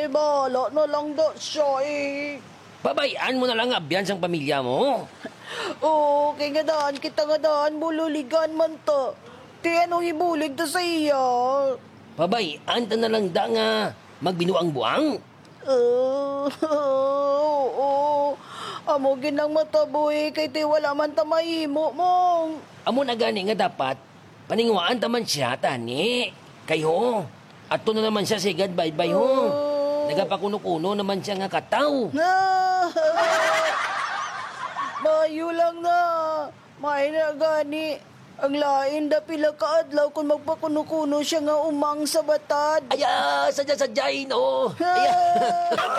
Bahala na lang da siya eh. Babayaan mo na lang abyan sang pamilya mo. Oo, kay nga daan kita nga daan bululigan man ta. Ti anong ibulig ta sa iya? Babayaan ta na lang da nga magbinuang buang. Oo. Amo ginang mataboy kay ti wala man ta mahimo mong. Amo na gani nga dapat paningwaan taman siya tani. Kayo, ato na naman siya sigad bye-bye ho. Nagapakuno-kuno naman siya nga kataw. Mayo lang na. May na gani. Ang lain da pila ka adlaw kung magpakuno-kuno siya nga umang sa batad. Aya, sadya-sadyain oh. Aya.